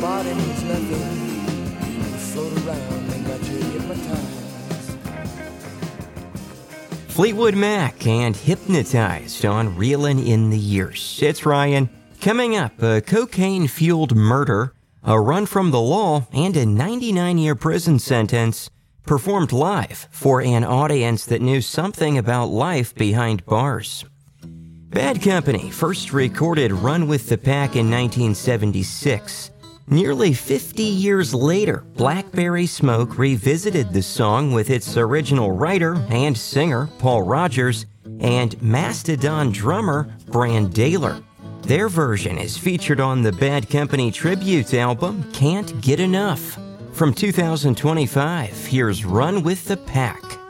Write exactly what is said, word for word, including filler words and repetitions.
party means nothing. You float around and got you hypnotized. Fleetwood Mac and Hypnotized on Reelin' in the Years. It's Ryan. Coming up, a cocaine-fueled murder, a run from the law, and a ninety-nine-year prison sentence performed live for an audience that knew something about life behind bars. Bad Company first recorded Run with the Pack in nineteen seventy-six. Nearly fifty years later, Blackberry Smoke revisited the song with its original writer and singer, Paul Rogers, and Mastodon drummer, Bran Dailor. Their version is featured on the Bad Company tribute album, Can't Get Enough. From two thousand twenty-five, here's Run with the Pack.